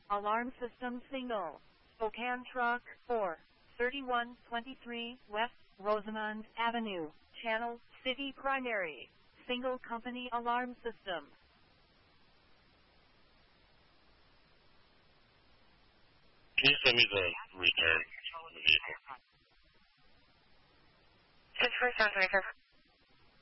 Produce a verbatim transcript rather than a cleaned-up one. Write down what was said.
Alarm system single. Spokane truck four thirty-one twenty-three West Rosamond Avenue. Channel City Primary. Single company alarm system. Can you send me the return of the vehicle? six four seven three five.